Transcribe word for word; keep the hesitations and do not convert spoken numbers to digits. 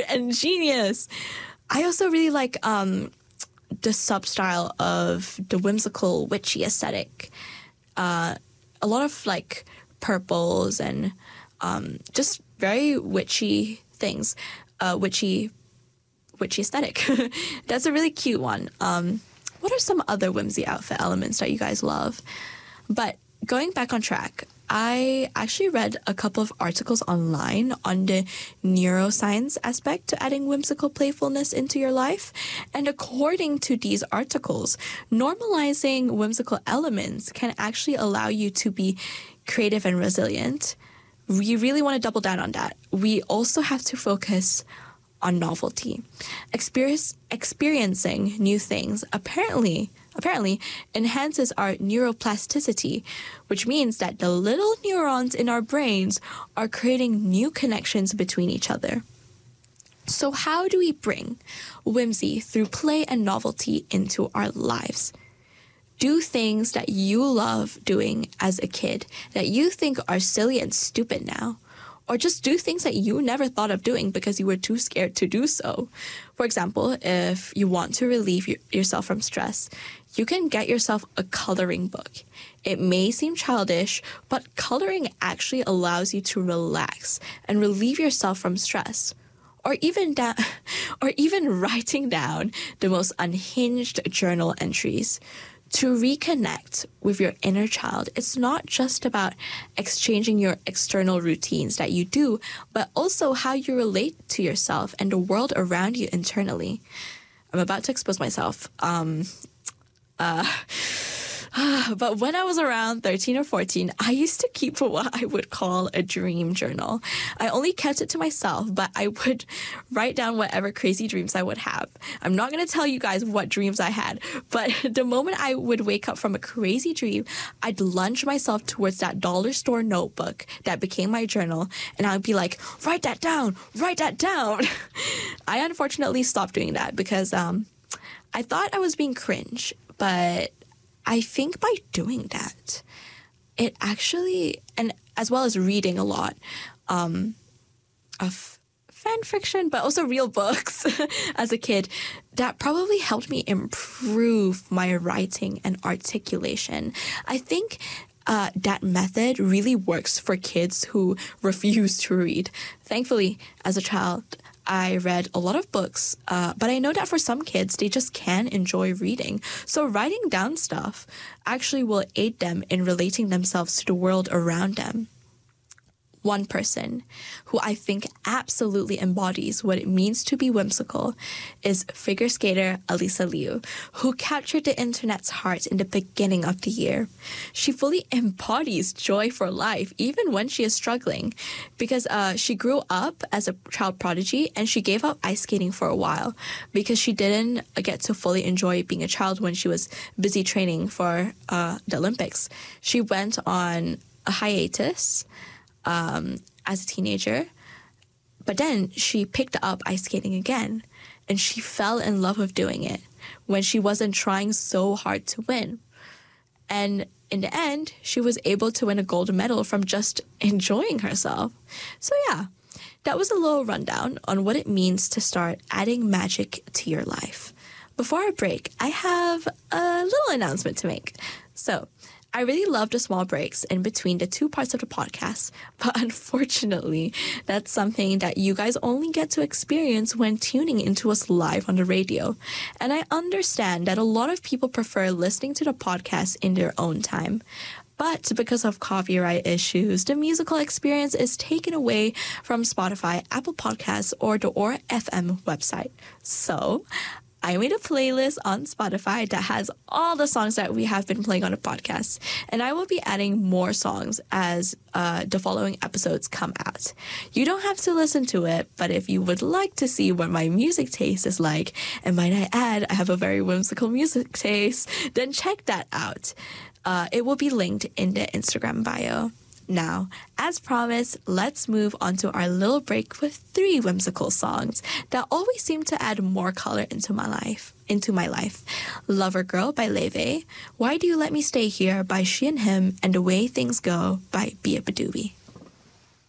cute and genius. I also really like um, the sub-style of the whimsical, witchy aesthetic. Uh, a lot of like purples and um, just very witchy things, uh, witchy, witchy aesthetic. That's a really cute one. Um, what are some other whimsy outfit elements that you guys love? But going back on track, I actually read a couple of articles online on the neuroscience aspect to adding whimsical playfulness into your life. And according to these articles, normalizing whimsical elements can actually allow you to be creative and resilient. We really want to double down on that. We also have to focus on novelty. Experience, experiencing new things apparently apparently enhances our neuroplasticity, which means that the little neurons in our brains are creating new connections between each other. So how do we bring whimsy through play and novelty into our lives? Do things that you love doing as a kid that you think are silly and stupid now. Or just do things that you never thought of doing because you were too scared to do so. For example, if you want to relieve y- yourself from stress, you can get yourself a coloring book. It may seem childish, but coloring actually allows you to relax and relieve yourself from stress. Or even da- or even writing down the most unhinged journal entries. To reconnect with your inner child, it's not just about exchanging your external routines that you do, but also how you relate to yourself and the world around you internally. I'm about to expose myself. Um, uh, but when I was around thirteen or fourteen, I used to keep what I would call a dream journal. I only kept it to myself, but I would write down whatever crazy dreams I would have. I'm not going to tell you guys what dreams I had, but the moment I would wake up from a crazy dream, I'd lunge myself towards that dollar store notebook that became my journal, and I'd be like, write that down, write that down. I unfortunately stopped doing that because um, I thought I was being cringe, but I think by doing that, it actually, and as well as reading a lot um, of fan fiction, but also real books as a kid, that probably helped me improve my writing and articulation. I think uh, that method really works for kids who refuse to read. Thankfully, as a child, I read a lot of books, uh, but I know that for some kids, they just can't enjoy reading. So writing down stuff actually will aid them in relating themselves to the world around them. One person who I think absolutely embodies what it means to be whimsical is figure skater Elisa Liu, who captured the internet's heart in the beginning of the year. She fully embodies joy for life, even when she is struggling, because uh, she grew up as a child prodigy and she gave up ice skating for a while because she didn't get to fully enjoy being a child when she was busy training for uh, the Olympics. She went on a hiatus Um, as a teenager, but then she picked up ice skating again, and she fell in love with doing it when she wasn't trying so hard to win. And in the end, she was able to win a gold medal from just enjoying herself. So yeah, that was a little rundown on what it means to start adding magic to your life. Before our break, I have a little announcement to make. So, I really love the small breaks in between the two parts of the podcast, but unfortunately, that's something that you guys only get to experience when tuning into us live on the radio. And I understand that a lot of people prefer listening to the podcast in their own time. But because of copyright issues, the musical experience is taken away from Spotify, Apple Podcasts, or the O R F M website. So I made a playlist on Spotify that has all the songs that we have been playing on the podcast, and I will be adding more songs as uh, the following episodes come out. You don't have to listen to it, but if you would like to see what my music taste is like, and might I add, I have a very whimsical music taste, then check that out. Uh, it will be linked in the Instagram bio. Now, as promised, let's move on to our little break with three whimsical songs that always seem to add more color into my life. Into my life. Lover Girl by Leve, Why Do You Let Me Stay Here by She and Him, and The Way Things Go by Bia Badoobie.